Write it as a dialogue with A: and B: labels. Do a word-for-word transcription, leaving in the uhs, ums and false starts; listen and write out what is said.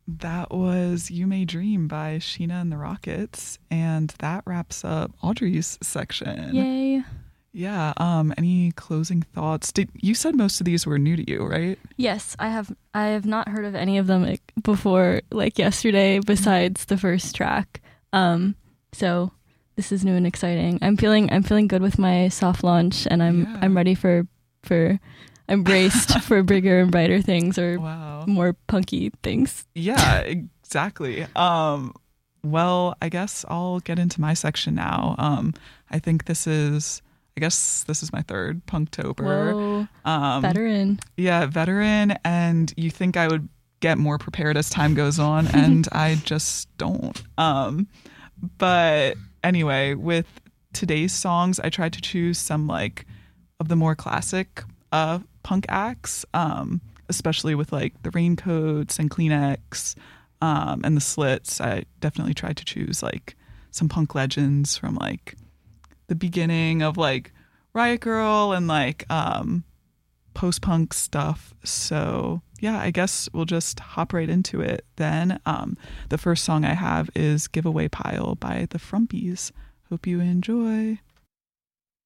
A: That was You May Dream by Sheena and the Rockets, and that wraps up Audrey's section.
B: Yay.
A: Yeah, um any closing thoughts? Did you said most of these were new to you, right?
B: Yes, I have I have not heard of any of them like, before like yesterday besides the first track. Um so this is new and exciting. I'm feeling I'm feeling good with my soft launch, and I'm
A: Yeah.
B: I'm ready for for I'm braced for bigger and brighter things, or
A: Wow.
B: more punky things.
A: Yeah, exactly. Um, well, I guess I'll get into my section now. Um, I think this is, I guess this is my third Punktober.
B: Whoa,
A: Um,
B: veteran.
A: Yeah, veteran. And you think I would get more prepared as time goes on, and I just don't. Um, but anyway, with today's songs, I tried to choose some like of the more classic uh, punk acts. Um, especially with like the Raincoats and Kleenex um, and the Slits. I definitely tried to choose like some punk legends from like the beginning of like Riot Girl and like um, post-punk stuff. So yeah, I guess we'll just hop right into it then. Um, the first song I have is Giveaway Pile by the Frumpies. Hope you enjoy.